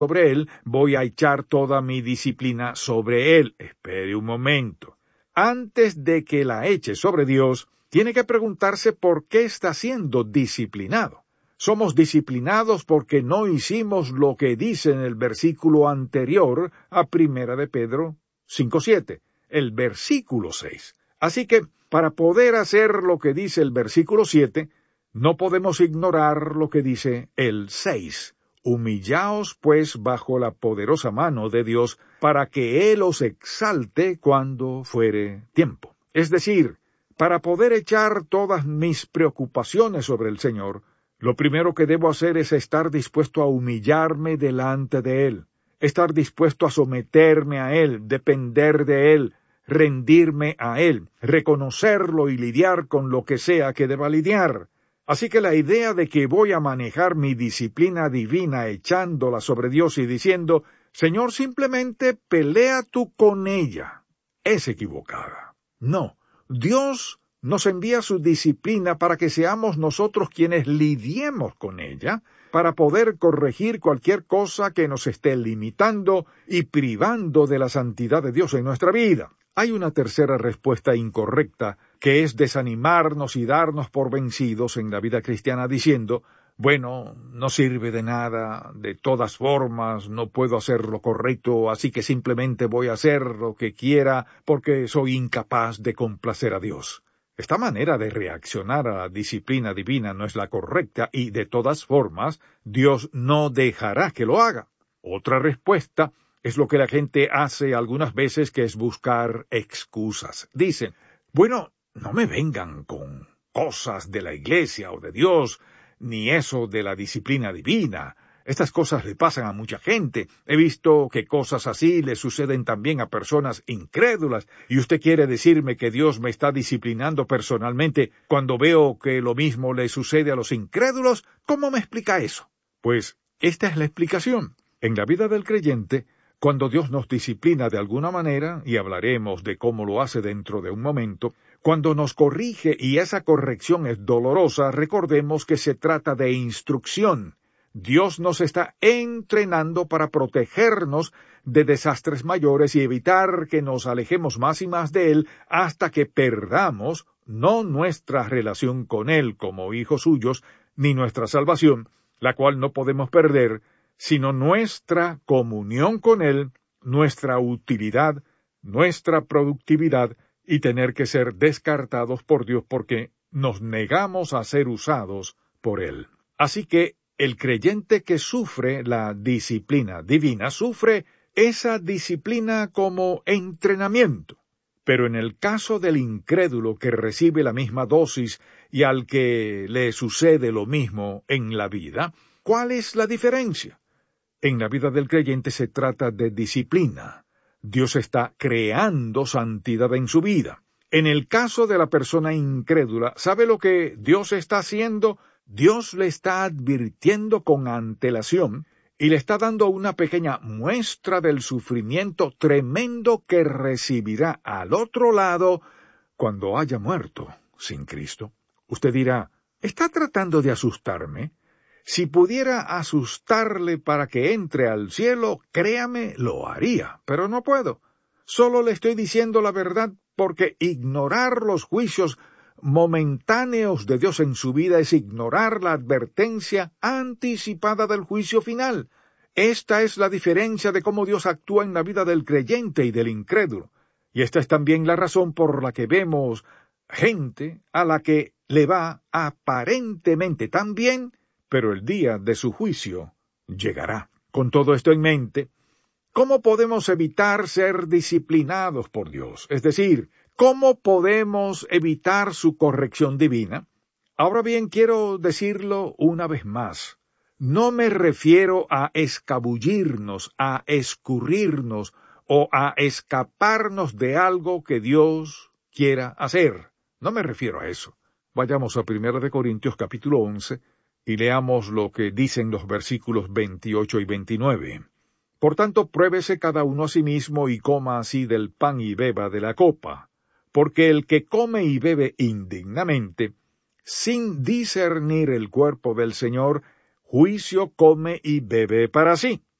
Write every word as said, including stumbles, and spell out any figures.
sobre él, voy a echar toda mi disciplina sobre él. Espere un momento. Antes de que la eche sobre Dios, tiene que preguntarse por qué está siendo disciplinado. Somos disciplinados porque no hicimos lo que dice en el versículo anterior a Primera de Pedro cinco siete, el versículo seis. Así que, para poder hacer lo que dice el versículo siete, no podemos ignorar lo que dice el seis. Humillaos, pues, bajo la poderosa mano de Dios, para que Él os exalte cuando fuere tiempo. Es decir, para poder echar todas mis preocupaciones sobre el Señor, lo primero que debo hacer es estar dispuesto a humillarme delante de Él, estar dispuesto a someterme a Él, depender de Él, rendirme a Él, reconocerlo y lidiar con lo que sea que deba lidiar. Así que la idea de que voy a manejar mi disciplina divina echándola sobre Dios y diciendo, Señor, simplemente pelea tú con ella, es equivocada. No, Dios nos envía su disciplina para que seamos nosotros quienes lidiemos con ella, para poder corregir cualquier cosa que nos esté limitando y privando de la santidad de Dios en nuestra vida. Hay una tercera respuesta incorrecta, que es desanimarnos y darnos por vencidos en la vida cristiana diciendo, bueno, no sirve de nada, de todas formas no puedo hacer lo correcto, así que simplemente voy a hacer lo que quiera porque soy incapaz de complacer a Dios. Esta manera de reaccionar a la disciplina divina no es la correcta y, de todas formas, Dios no dejará que lo haga. Otra respuesta es lo que la gente hace algunas veces, que es buscar excusas. Dicen, bueno, no me vengan con cosas de la iglesia o de Dios, ni eso de la disciplina divina. Estas cosas le pasan a mucha gente. He visto que cosas así le suceden también a personas incrédulas. ¿Y usted quiere decirme que Dios me está disciplinando personalmente cuando veo que lo mismo le sucede a los incrédulos? ¿Cómo me explica eso? Pues esta es la explicación. En la vida del creyente, cuando Dios nos disciplina de alguna manera, y hablaremos de cómo lo hace dentro de un momento, cuando nos corrige y esa corrección es dolorosa, recordemos que se trata de instrucción. Dios nos está entrenando para protegernos de desastres mayores y evitar que nos alejemos más y más de Él hasta que perdamos no nuestra relación con Él como hijos suyos, ni nuestra salvación, la cual no podemos perder, sino nuestra comunión con Él, nuestra utilidad, nuestra productividad, y tener que ser descartados por Dios porque nos negamos a ser usados por Él. Así que el creyente que sufre la disciplina divina sufre esa disciplina como entrenamiento. Pero en el caso del incrédulo que recibe la misma dosis y al que le sucede lo mismo en la vida, ¿cuál es la diferencia? En la vida del creyente se trata de disciplina. Dios está creando santidad en su vida. En el caso de la persona incrédula, ¿sabe lo que Dios está haciendo? Dios le está advirtiendo con antelación y le está dando una pequeña muestra del sufrimiento tremendo que recibirá al otro lado cuando haya muerto sin Cristo. Usted dirá, ¿está tratando de asustarme? Si pudiera asustarle para que entre al cielo, créame, lo haría, pero no puedo. Solo le estoy diciendo la verdad porque ignorar los juicios momentáneos de Dios en su vida es ignorar la advertencia anticipada del juicio final. Esta es la diferencia de cómo Dios actúa en la vida del creyente y del incrédulo. Y esta es también la razón por la que vemos gente a la que le va aparentemente tan bien, pero el día de su juicio llegará. Con todo esto en mente, ¿cómo podemos evitar ser disciplinados por Dios? Es decir, ¿cómo podemos evitar su corrección divina? Ahora bien, quiero decirlo una vez más. No me refiero a escabullirnos, a escurrirnos o a escaparnos de algo que Dios quiera hacer. No me refiero a eso. Vayamos a Primera de Corintios capítulo once y leamos lo que dicen los versículos veintiocho y veintinueve. Por tanto, pruébese cada uno a sí mismo y coma así del pan y beba de la copa. Porque el que come y bebe indignamente, sin discernir el cuerpo del Señor, juicio come y bebe para sí.